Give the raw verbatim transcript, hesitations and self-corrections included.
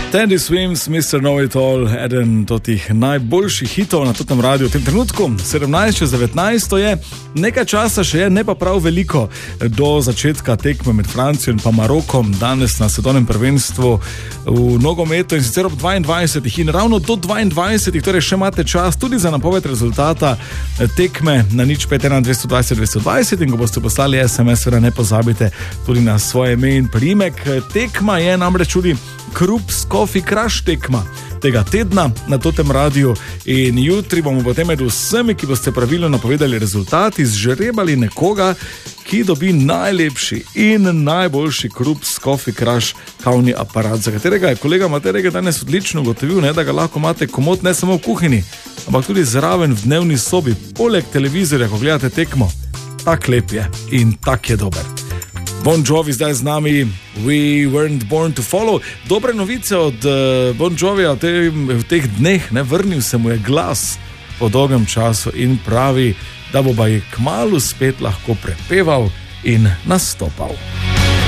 Teddy Swims, mister Know It All, eden od tih najboljših hitov na tem radiju v tem trenutku. sedemnajst čez devetnajst to je, nekaj časa še je, ne pa prav veliko do začetka tekme med Francijo in pa Marokom danes na svetovnem prvenstvu v nogometu, in sicer ob dvaindvajsetih, in ravno do dvaindvajsetih, torej še imate čas tudi za napoved rezultata tekme na nič pet ena dvesto dvajset dvesto dvajset, in ko boste poslali es em es, ne pozabite tudi na svoje ime in priimek. Tekma je namreč tudi Krups Coffee Crush tekma tega tedna na tem radiju, in jutri bomo potem med vsemi, ki boste pravilno napovedali rezultat, izžrebali nekoga, ki dobi najlepši in najboljši Krups Coffee Crush kavni aparat, za katerega je kolega Matej danes odlično ugotovil, ne, da ga lahko imate komot ne samo v kuhinji, ampak tudi zraven v dnevni sobi, poleg televizorja, ko gledate tekmo. Tak lep je in tak je dober. Bon Jovi zdaj z nami, We Weren't Born to Follow. Dobre novice od uh, Bon Jovija v, te, v teh dneh, ne, vrnil se mu je glas po dolgem času in pravi, da bo ba je kmalu spet lahko prepeval in nastopal.